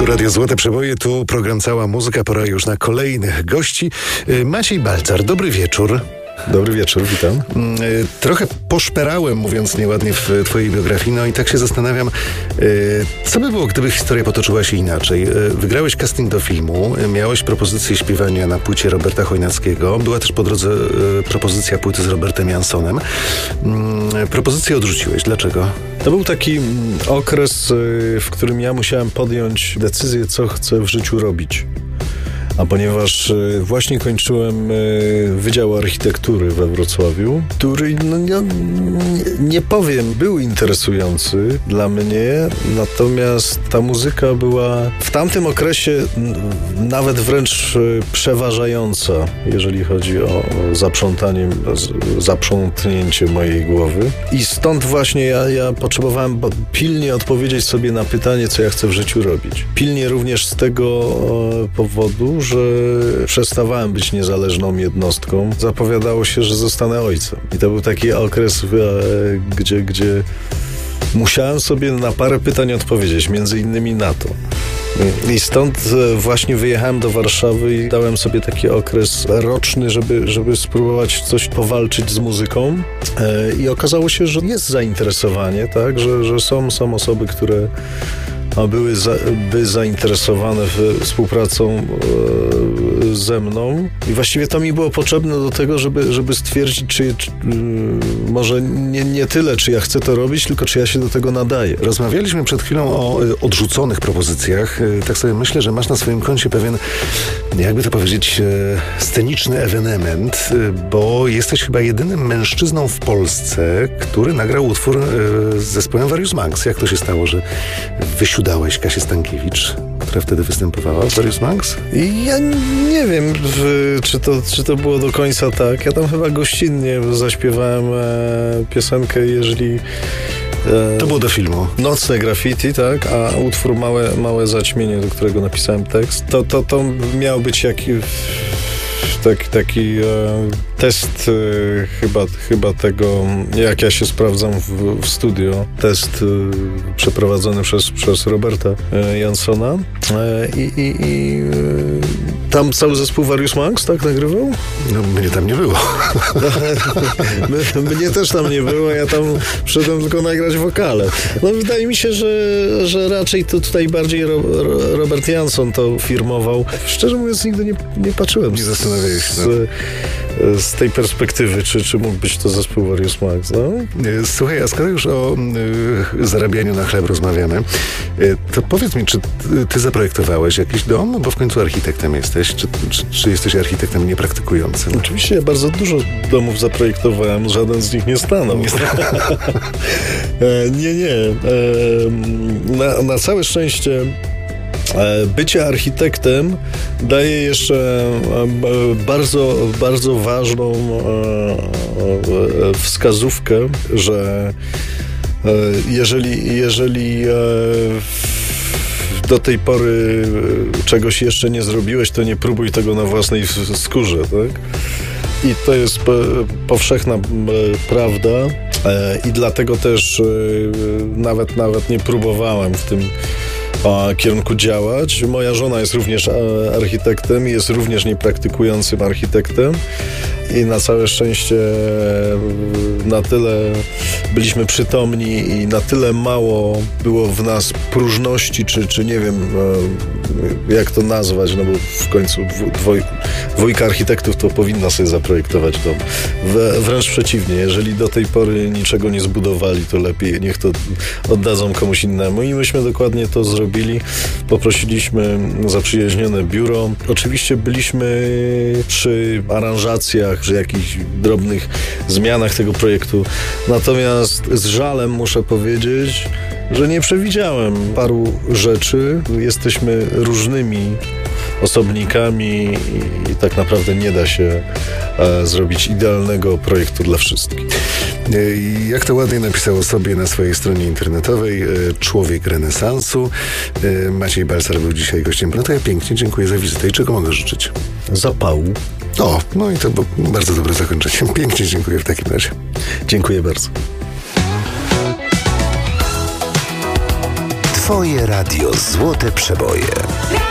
Tu Radio Złote Przeboje, tu program Cała Muzyka. Pora już na kolejnych gości. Maciej Balcar, dobry wieczór. Dobry wieczór, witam. Trochę poszperałem, mówiąc nieładnie, w twojej biografii, no i tak się zastanawiam, co by było, gdyby historia potoczyła się inaczej. Wygrałeś casting do filmu, miałeś propozycję śpiewania na płycie Roberta Chojnackiego, była też po drodze propozycja płyty z Robertem Jansonem. Propozycję odrzuciłeś. Dlaczego? To był taki okres, w którym ja musiałem podjąć decyzję, co chcę w życiu robić. A ponieważ właśnie kończyłem Wydział Architektury we Wrocławiu, który, nie powiem, był interesujący dla mnie, natomiast ta muzyka była w tamtym okresie nawet wręcz przeważająca, jeżeli chodzi o zaprzątnięcie mojej głowy. I stąd właśnie ja potrzebowałem pilnie odpowiedzieć sobie na pytanie, co ja chcę w życiu robić. Pilnie również z tego powodu, że przestawałem być niezależną jednostką. Zapowiadało się, że zostanę ojcem. I to był taki okres, gdzie musiałem sobie na parę pytań odpowiedzieć, między innymi na to. I stąd właśnie wyjechałem do Warszawy i dałem sobie taki okres roczny, żeby spróbować coś powalczyć z muzyką. I okazało się, że jest zainteresowanie, tak? Że są osoby, które były zainteresowane współpracą ze mną i właściwie to mi było potrzebne do tego, żeby stwierdzić, czy może nie tyle, czy ja chcę to robić, tylko czy ja się do tego nadaję. Rozmawialiśmy przed chwilą o odrzuconych propozycjach. Tak sobie myślę, że masz na swoim koncie pewien, jakby to powiedzieć, sceniczny ewenement, bo jesteś chyba jedynym mężczyzną w Polsce, który nagrał utwór z zespołem Various Monks. Jak to się stało, że wysiudałeś Kasię Stankiewicz, która wtedy występowała w Various Monks? I ja nie wiem, czy to było do końca tak. Ja tam chyba gościnnie zaśpiewałem piosenkę, jeżeli... To było do filmu. Nocne graffiti, tak, a utwór Małe zaćmienie, do którego napisałem tekst, to miał być taki test chyba tego, jak ja się sprawdzam w studio. Test przeprowadzony przez Roberta Jansona. I tam cały zespół Various Monks, tak, nagrywał? No, mnie tam nie było. Mnie też tam nie było, ja tam przyszedłem tylko nagrać wokale. No wydaje mi się, że raczej tutaj bardziej Robert Janson to firmował. Szczerze mówiąc, nigdy nie patrzyłem. Nie zastanawiałeś się. Z tej perspektywy, czy mógł być to zespół Various Monks, no? Słuchaj, a skoro już o zarabianiu na chleb rozmawiamy, to powiedz mi, czy ty zaprojektowałeś jakiś dom? Bo w końcu architektem jesteś. Czy jesteś architektem niepraktykującym? Oczywiście, ja bardzo dużo domów zaprojektowałem, żaden z nich nie stanął. Nie. Na całe szczęście bycie architektem daje jeszcze bardzo, bardzo ważną wskazówkę, że jeżeli do tej pory czegoś jeszcze nie zrobiłeś, to nie próbuj tego na własnej skórze, tak? I to jest powszechna prawda i dlatego też nawet nie próbowałem w tym kierunku działać. Moja żona jest również architektem i jest również niepraktykującym architektem i na całe szczęście na tyle byliśmy przytomni i na tyle mało było w nas próżności, czy nie wiem jak to nazwać, no bo w końcu dwójka architektów to powinna sobie zaprojektować dom. Wręcz przeciwnie, jeżeli do tej pory niczego nie zbudowali, to lepiej niech to oddadzą komuś innemu i myśmy dokładnie to zrobili. Poprosiliśmy zaprzyjaźnione biuro. Oczywiście byliśmy przy aranżacjach, przy jakichś drobnych zmianach tego projektu. Natomiast z żalem muszę powiedzieć, że nie przewidziałem paru rzeczy. Jesteśmy różnymi osobnikami i tak naprawdę nie da się zrobić idealnego projektu dla wszystkich. Jak to ładnie napisał o sobie na swojej stronie internetowej człowiek renesansu. Maciej Balcar był dzisiaj gościem. No to ja pięknie dziękuję za wizytę i czego mogę życzyć? Zapału. O, no i to było bardzo dobre zakończenie. Pięknie dziękuję w takim razie. Dziękuję bardzo. Twoje radio Złote Przeboje.